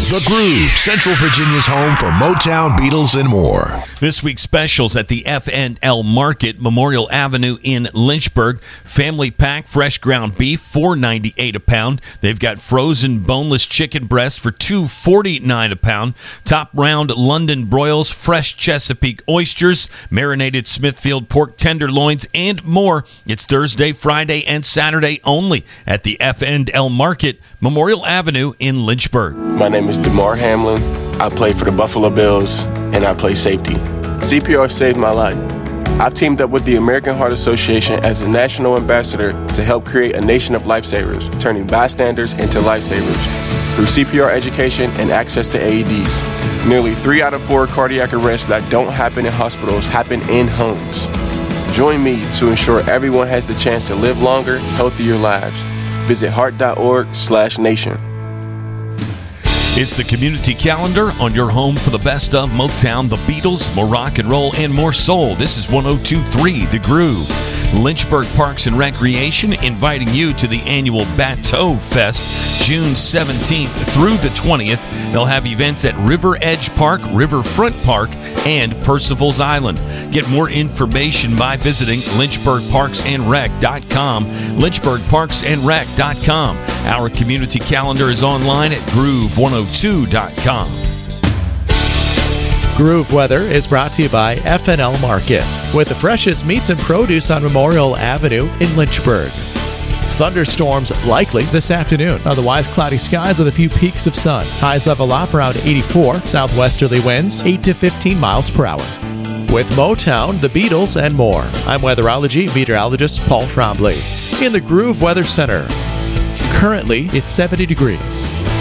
The Groove, Central Virginia's home for Motown, Beatles, and more. This week's specials at the F&L Market, Memorial Avenue in Lynchburg. Family pack, fresh ground beef, $4.98 a pound. They've got frozen boneless chicken breast for $2.49 a pound. Top round London broils, fresh Chesapeake oysters, marinated Smithfield pork tenderloins, and more. It's Thursday, Friday, and Saturday only at the F&L Market, Memorial Avenue in Lynchburg. My name is DeMar Hamlin. I play for the Buffalo Bills, and I play safety. CPR saved my life. I've teamed up with the American Heart Association as a national ambassador to help create a nation of lifesavers, turning bystanders into lifesavers. Through CPR education and access to AEDs, nearly 3 out of 4 cardiac arrests that don't happen in hospitals happen in homes. Join me to ensure everyone has the chance to live longer, healthier lives. Visit heart.org/nation. It's the community calendar on your home for the best of Motown, the Beatles, more rock and roll, and more soul. This is 102.3 The Groove. Lynchburg Parks and Recreation inviting you to the annual Bateau Fest, June 17th through the 20th. They'll have events at River Edge Park, Riverfront Park, and Percival's Island. Get more information by visiting lynchburgparksandrec.com, lynchburgparksandrec.com. Our community calendar is online at groove102.com. Groove Weather is brought to you by F&L Market, with the freshest meats and produce on Memorial Avenue in Lynchburg. Thunderstorms likely this afternoon. Otherwise, cloudy skies with a few peaks of sun. Highs level off around 84. Southwesterly winds 8 to 15 miles per hour. With Motown, the Beatles, and more. I'm weatherology meteorologist Paul Trombley in the Groove Weather Center. Currently, it's 70 degrees.